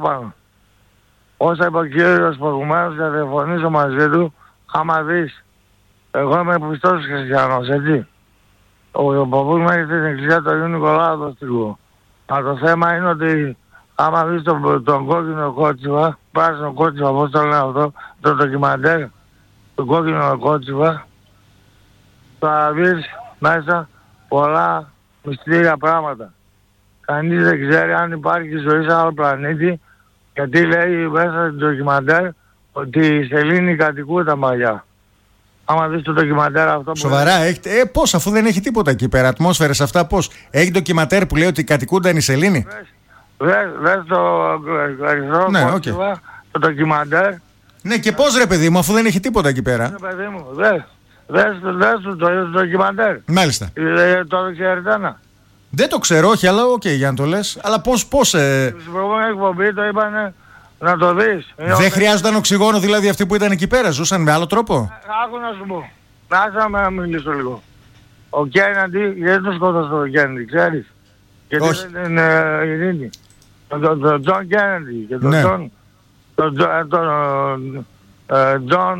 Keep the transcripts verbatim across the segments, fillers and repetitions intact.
παραπάνω. Όσα είπε ο κύριος προηγουμένως, θα διαφωνήσω μαζί του, άμα δεις, εγώ είμαι πιστός χριστιανός, έτσι. Ο, ο παππούς μου έχει στην εκκλησία του Αγίου Νικολάου το Στρίγο. Αλλά το θέμα είναι ότι άμα δεις τον, τον κόκκινο κότσιβα, πράσινο κότσιβα, πώς το λένε αυτό, το ντοκιμαντέρ, τον κόκκινο κότσιβα, θα δεις μέσα πολλά μυστήρια πράγματα. Κανείς δεν ξέρει αν υπάρχει ζωή σε άλλο πλανήτη, γιατί λέει μέσα στο ντοκιμαντέρ ότι η σελήνη κατοικούν τα μαλλιά. Άμα δεις το ντοκιμαντέρ αυτό που... Σοβαρά, έχετε, ε, πώς, αφού δεν έχει τίποτα εκεί πέρα, ατμόσφαιρες αυτά, πώς. Έχει ντοκιμαντέρ που λέει ότι κατοικούνταν οι σελήνη. Δες, δες το αριστερό ναι, κότσιβα, okay. το ντοκιμαντέρ. Ναι, και πώς ρε παιδί μου, αφού δεν έχει τίποτα εκεί πέρα. Ναι, παιδί μου, δες, δες, δες το, το, το ντοκιμαντέρ. Μάλιστα. Ε, το ξέρετε. Δεν το ξέρω, όχι, αλλά οκ, okay, για να το λες. Αλλά πώς, πώς... Ε... Στην προηγούμενη εκπομπή το είπανε να το δεις. Δεν χρειάζονταν οξυγόνο δηλαδή αυτοί που ήταν εκεί πέρα, ζούσαν με άλλο τρόπο. Άκου να σου πω. Άσε με να μιλήσω λίγο. Ο Κέννεντι, γιατί το σκότωσε ο Κέννεντι, ξέρεις. Γιατί όχι. δεν είναι ειρήνη. Τον Τζον Κέννεντι και τον Τζον... Τον Τζον...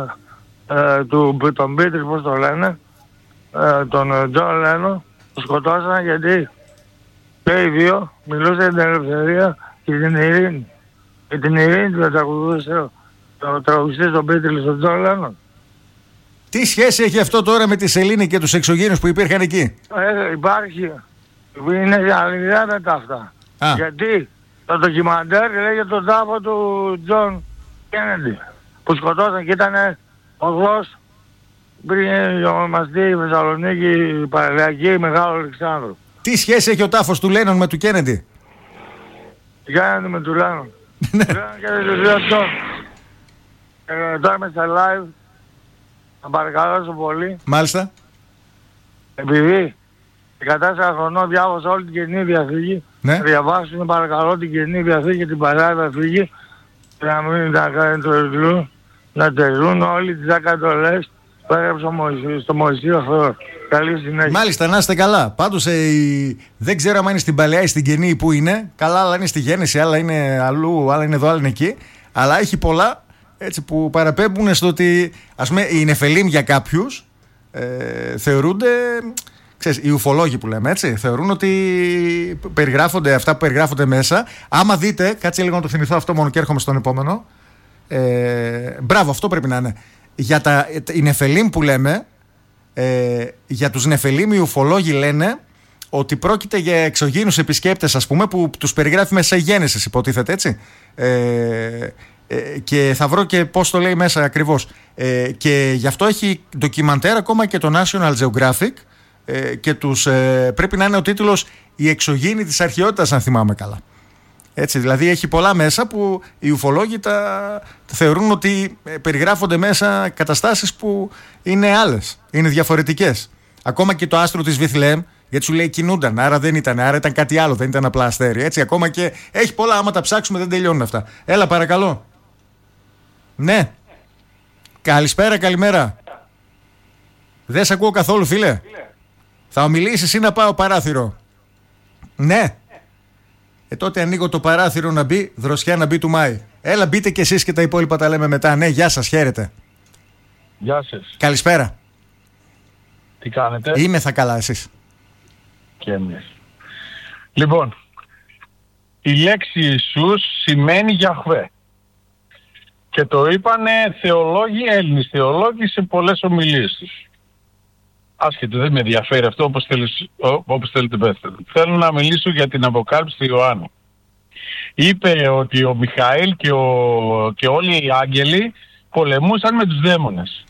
Τον Πίτρι, πώς το λένε. Τον Τζον Λένο. Το σκοτώσαν γιατί και οι δύο μιλούσαν για την ελευθερία και την ειρήνη. Και την ειρήνη του τραγουδούσε ο τραγουδιστής τον Πίτρι στον Τζον Λένον. Τι σχέση έχει αυτό τώρα με τη σελήνη και τους εξωγήινους που υπήρχαν εκεί? Ε, υπάρχει. Είναι αληθιάνετα αυτά. Α. Γιατί το ντοκιμαντέρ λέει για τον τάφο του Τζον Κέννεντι που σκοτώσαν και ήταν οδός πριν ονομαστεί η Θεσσαλονίκη, η Παραλιακή, Μεγάλο Αλεξάνδρου. Τι σχέση έχει ο τάφος του Λένον με του Κέννεντι? Κέννεντι με του Λένον. Λένον και του δύο Τζον. Τώρα είμαι στα live. Να παρακαλώσω πολύ. Μάλιστα. Επειδή δεκατέσσερα χρονών διάβασα όλη την Καινή Διαθήκη. Ναι. Να διαβάσουν παρακαλώ την Καινή Διαθήκη και την Παλαιά Διαθήκη. Και να μην τα κάνει το βιβλίο. Να τελούν όλοι τις ακατολές που έγραψε στο Μωυσείο αυτό. Καλή συνέχεια. Μάλιστα, να είστε καλά. Πάντως ε, δεν ξέρω αν είναι στην Παλαιά ή στην Καινή που είναι. Καλά, άλλα είναι στη Γέννηση, άλλα είναι αλλού, άλλα είναι εδώ, άλλα είναι εκεί. Αλλά έχει πολλά έτσι, που παραπέμπουν στο ότι ας πούμε οι Νεφελίμ για κάποιους ε, θεωρούνται, ξέρεις, οι ουφολόγοι που λέμε, έτσι, θεωρούν ότι περιγράφονται αυτά που περιγράφονται μέσα. Άμα δείτε, κάτσε λίγο να το θυμηθώ αυτό μόνο και έρχομαι στον επόμενο. Ε, μπράβο, αυτό πρέπει να είναι. Για τα, οι Νεφελίμ που λέμε, ε, για τους Νεφελίμ οι ουφολόγοι λένε ότι πρόκειται για εξωγήινους επισκέπτες, ας πούμε, που τους περιγράφει μέσα η Γέννησης, υποτίθεται, έτσι. Ε, ε, και θα βρω και πώς το λέει μέσα ακριβώς. Ε, και γι' αυτό έχει ντοκιμαντέρ ακόμα και το National Geographic ε, και τους, ε, πρέπει να είναι ο τίτλος «Η εξωγήινη της αρχαιότητας», αν θυμάμαι καλά. Έτσι, δηλαδή έχει πολλά μέσα που οι ουφολόγοι τα θεωρούν ότι περιγράφονται μέσα καταστάσεις που είναι άλλες, είναι διαφορετικές. Ακόμα και το άστρο της Βιθλεέμ, γιατί σου λέει κινούνταν, άρα δεν ήταν, άρα ήταν κάτι άλλο, δεν ήταν απλά αστέρι. Έτσι, ακόμα και έχει πολλά, άμα τα ψάξουμε δεν τελειώνουν αυτά. Έλα, παρακαλώ. Ναι. Καλησπέρα, καλημέρα. Δεν σε ακούω καθόλου, φίλε. Θα ομιλήσεις ή να πάω παράθυρο? Ναι. Ε, τότε ανοίγω το παράθυρο να μπει, δροσιά να μπει του Μάη. Έλα, μπείτε κι εσείς και τα υπόλοιπα τα λέμε μετά. Ναι, γεια σας, χαίρετε. Γεια σας. Καλησπέρα. Τι κάνετε? Είμαι θα καλά, εσείς? Και εμείς. Λοιπόν, η λέξη Ιησούς σημαίνει Γιαχβέ. Και το είπανε θεολόγοι, Έλληνες θεολόγοι σε πολλές ομιλίες τους. Άσχετο, δεν με ενδιαφέρει αυτό, όπως, θέλεις, όπως θέλετε πέστε. Θέλω να μιλήσω για την Αποκάλυψη του Ιωάννου. Είπε ότι ο Μιχαήλ και, ο, και όλοι οι άγγελοι πολεμούσαν με τους δαίμονες.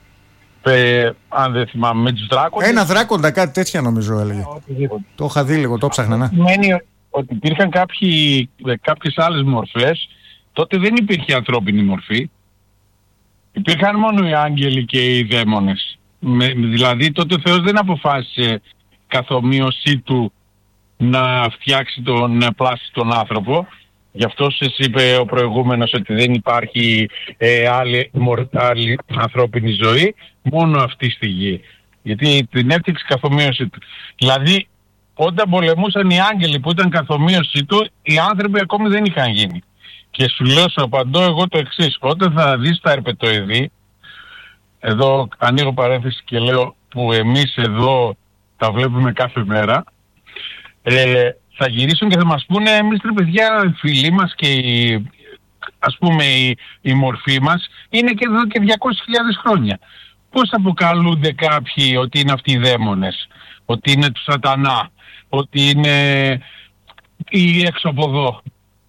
Ε, αν δεν θυμάμαι, με τους δράκοντες. Ένα δράκοντα, κάτι τέτοια νομίζω έλεγε. Το είχα δει λίγο, το ψάχνα. Ναι. Σημαίνει ότι υπήρχαν κάποιοι, κάποιες άλλες μορφές. Τότε δεν υπήρχε ανθρώπινη μορφή. Υπήρχαν μόνο οι άγγελοι και οι δαίμονες. Με, δηλαδή τότε ο Θεός δεν αποφάσισε καθ' ομοίωσή του να φτιάξει τον, να πλάσει τον άνθρωπο. Γι' αυτό σας είπε ο προηγούμενος ότι δεν υπάρχει ε, άλλη, μορ, άλλη ανθρώπινη ζωή, μόνο αυτή στη γη. Γιατί την έφτιαξε καθ' ομοίωσή του. Δηλαδή όταν πολεμούσαν οι άγγελοι που ήταν καθομοίωση του, οι άνθρωποι ακόμη δεν είχαν γίνει. Και σου λέω, σου απαντώ εγώ το εξής. Όταν θα δεις τα ερπετοειδή, εδώ ανοίγω παρένθεση και λέω που εμείς εδώ τα βλέπουμε κάθε μέρα, ε, θα γυρίσουν και θα μας πούνε, εμείς ρε παιδιά, οι φίλοι μας και οι, ας πούμε η, η μορφή μας είναι και εδώ και διακόσιες χιλιάδες χρόνια. Πώς αποκαλούνται κάποιοι ότι είναι αυτοί οι δαίμονες, ότι είναι του σατανά, ότι είναι οι έξω από εδώ.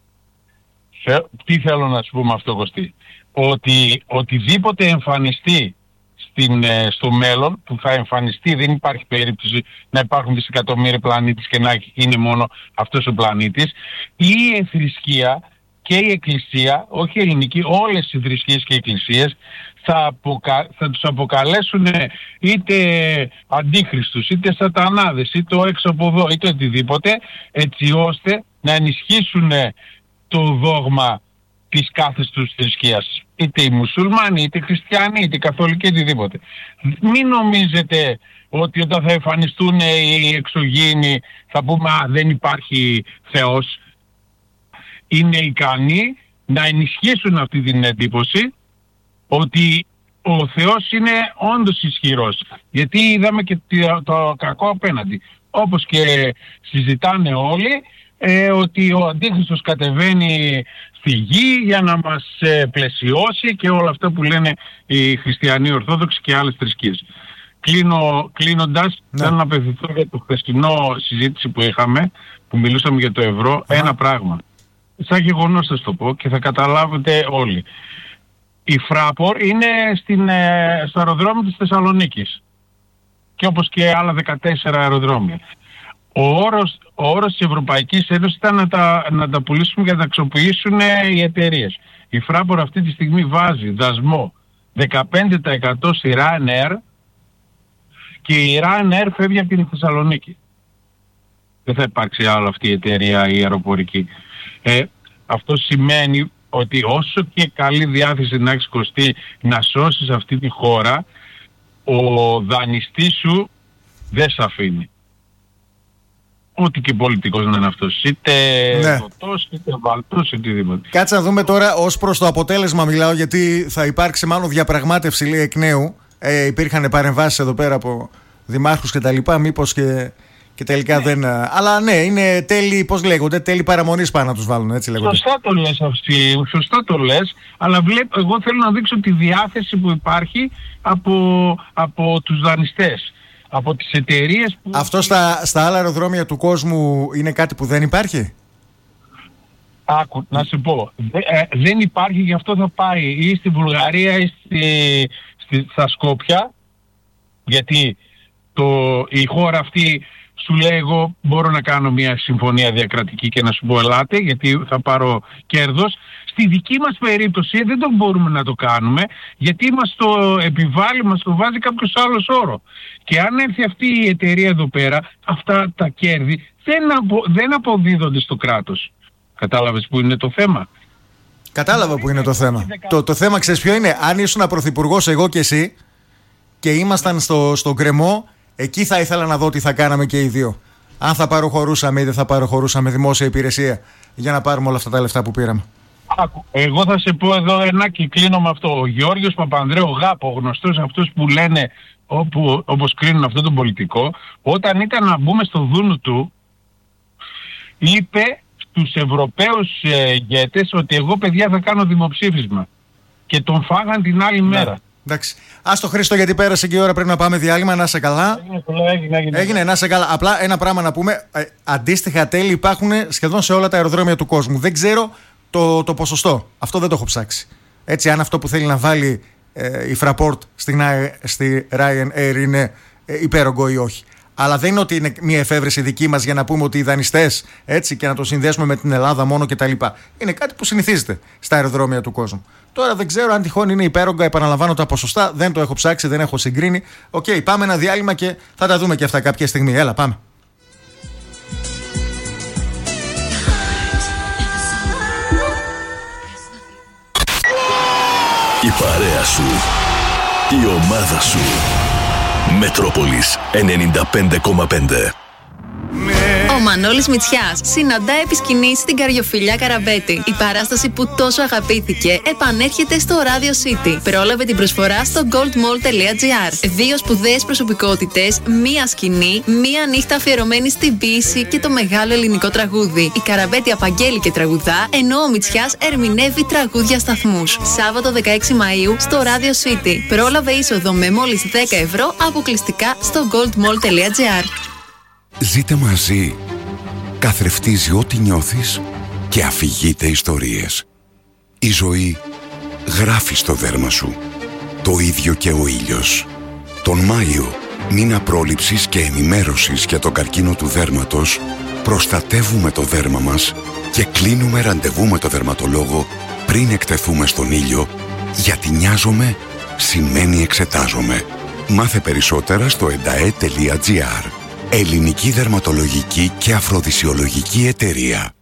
Τι θέλω να σου πούμε αυτό, Κωστή? Ότι οτιδήποτε εμφανιστεί στην, στο μέλλον, που θα εμφανιστεί, δεν υπάρχει περίπτωση να υπάρχουν δισεκατομμύρια πλανήτες και να είναι μόνο αυτός ο πλανήτης, η θρησκεία και η εκκλησία, όχι η ελληνική, όλες οι θρησκείες και οι εκκλησίες θα, αποκα... θα τους αποκαλέσουν είτε αντίχριστους, είτε σατανάδες, είτε ο έξω από εδώ, είτε οτιδήποτε, έτσι ώστε να ενισχύσουν το δόγμα της κάθε τους θρησκείας. Είτε οι μουσουλμάνοι, είτε οι χριστιανοί, είτε οι καθολικοί, οτιδήποτε. Μην νομίζετε ότι όταν θα εμφανιστούν οι εξωγήινοι θα πούμε «Α, δεν υπάρχει Θεός». Είναι ικανοί να ενισχύσουν αυτή την εντύπωση ότι ο Θεός είναι όντως ισχυρός. Γιατί είδαμε και το κακό απέναντι. Όπως και συζητάνε όλοι, ε, ότι ο Αντίχριστος κατεβαίνει στη γη για να μας ε, πλαισιώσει και όλα αυτά που λένε οι χριστιανοί Ορθόδοξοι και άλλες θρησκείες. Κλείνω, κλείνοντας, ναι. θέλω να απευθυνθώ για το χθεσινό συζήτηση που είχαμε, που μιλούσαμε για το ευρώ, yeah. ένα πράγμα. Σαν γεγονός θα το πω και θα καταλάβετε όλοι. Η Fraport είναι στην, ε, στο αεροδρόμιο της Θεσσαλονίκης και όπως και άλλα δεκατέσσερα αεροδρόμια. Ο όρος, ο όρος της Ευρωπαϊκής Ένωσης ήταν να τα, να τα πουλήσουμε και να τα αξιοποιήσουν οι εταιρείες. Η Fraport αυτή τη στιγμή βάζει δασμό δεκαπέντε τοις εκατό στη Ryanair και η Ryanair φεύγει από την Θεσσαλονίκη. Δεν θα υπάρξει άλλο αυτή η εταιρεία η αεροπορική. Ε, αυτό σημαίνει ότι όσο και καλή διάθεση να έχεις, Κωστή, να σώσεις αυτή τη χώρα, ο δανειστής σου δεν σε αφήνει. Ό,τι και πολιτικός να είναι αυτός, είτε ναι. δοτός, είτε βαλτός, οτιδήποτε. Κάτσε να δούμε τώρα ως προς το αποτέλεσμα μιλάω, γιατί θα υπάρξει μάλλον διαπραγμάτευση, λέει, εκ νέου. Ε, υπήρχαν παρεμβάσεις εδώ πέρα από δημάρχους και τα λοιπά, μήπως και... Και τελικά ναι. δεν... Αλλά ναι, είναι τέλη, πώς λέγονται, τέλη παραμονής πάνω να τους βάλουν, έτσι λέγονται. Σωστά το λες αυτή, σωστά το λες, αλλά βλέπω, εγώ θέλω να δείξω τη διάθεση που υπάρχει από, από τους δανειστές, από τις εταιρείες που... Αυτό στα, στα άλλα αεροδρόμια του κόσμου είναι κάτι που δεν υπάρχει? Άκου, να σου πω, Δε, ε, δεν υπάρχει, γι' αυτό θα πάει ή στη Βουλγαρία ή στη, στη, στα Σκόπια, γιατί το, η χώρα αυτή... Σου λέει εγώ μπορώ να κάνω μια συμφωνία διακρατική και να σου πω ελάτε γιατί θα πάρω κέρδος. Στη δική μας περίπτωση δεν το μπορούμε να το κάνουμε γιατί μας το επιβάλλει, μας το βάζει κάποιος άλλος όρο. Και αν έρθει αυτή η εταιρεία εδώ πέρα, αυτά τα κέρδη δεν, απο, δεν αποδίδονται στο κράτος. Κατάλαβες που είναι το θέμα? Κατάλαβα που είναι το θέμα. Το, το θέμα ξέρεις ποιο είναι? Αν ήσουν πρωθυπουργός εγώ και εσύ και ήμασταν στο, στο γκρεμό, εκεί θα ήθελα να δω τι θα κάναμε και οι δύο. Αν θα παροχωρούσαμε ή δεν θα παροχωρούσαμε δημόσια υπηρεσία για να πάρουμε όλα αυτά τα λεφτά που πήραμε. Άκου, εγώ θα σε πω εδώ ένα και κλείνω με αυτό. Ο Γιώργος Παπανδρέου Γάπο, γνωστός αυτός που λένε όπου, όπως κρίνουν αυτόν τον πολιτικό, όταν ήταν να μπούμε στο δούνου του, είπε στους Ευρωπαίους ε, ηγέτες ότι εγώ παιδιά θα κάνω δημοψήφισμα. Και τον φάγαν την άλλη μέρα. Ναι. Εντάξει. Ας το Χρήστο, γιατί πέρασε και η ώρα, πρέπει να πάμε διάλειμμα. Να είσαι καλά. Έγινε, έγινε, έγινε. έγινε να είσαι καλά. Απλά ένα πράγμα να πούμε. Ε, αντίστοιχα τέλη υπάρχουν σχεδόν σε όλα τα αεροδρόμια του κόσμου. Δεν ξέρω το, το ποσοστό. Αυτό δεν το έχω ψάξει. Έτσι, αν αυτό που θέλει να βάλει ε, η Fraport στη, στη Ryanair είναι ε, υπέρογκο ή όχι. Αλλά δεν είναι ότι είναι μια εφεύρεση δική μας για να πούμε ότι οι δανειστές, έτσι, και να το συνδέσουμε με την Ελλάδα μόνο κτλ. Είναι κάτι που συνηθίζεται στα αεροδρόμια του κόσμου. Τώρα δεν ξέρω αν τυχόν είναι υπέρογκα, επαναλαμβάνω τα ποσοστά, δεν το έχω ψάξει, δεν έχω συγκρίνει. Οκ, okay, πάμε ένα διάλειμμα και θα τα δούμε και αυτά κάποια στιγμή. Έλα, πάμε. Η παρέα σου, η ομάδα σου. Μετρόπολης ενενήντα πέντε κόμμα πέντε. Ο Μανώλης Μητσιάς συναντά επί σκηνής στην Καριοφιλιά Καραμπέτη. Η παράσταση που τόσο αγαπήθηκε επανέρχεται στο Radio City. Πρόλαβε την προσφορά στο goldmall τελεία gr. Δύο σπουδαίες προσωπικότητες, μία σκηνή, μία νύχτα αφιερωμένη στην ποίηση και το μεγάλο ελληνικό τραγούδι. Η Καραμπέτη απαγγέλει και τραγουδά, ενώ ο Μητσιάς ερμηνεύει τραγούδια σταθμούς. Σάββατο δεκαέξι Μαΐου στο Radio City. Πρόλαβε είσοδο με μόλις δέκα ευρώ αποκλειστικά στο goldmall τελεία gr. Ζείτε μαζί. Καθρεφτίζει ό,τι νιώθεις και αφηγείται ιστορίες. Η ζωή γράφει στο δέρμα σου. Το ίδιο και ο ήλιος. Τον Μάιο, μήνα πρόληψης και ενημέρωσης για τον καρκίνο του δέρματος, προστατεύουμε το δέρμα μας και κλείνουμε ραντεβού με το δερματολόγο πριν εκτεθούμε στον ήλιο, γιατί νοιάζομαι σημαίνει εξετάζομαι. Μάθε περισσότερα στο εντα ε τελεία gr. Ελληνική Δερματολογική και Αφροδισιολογική Εταιρεία.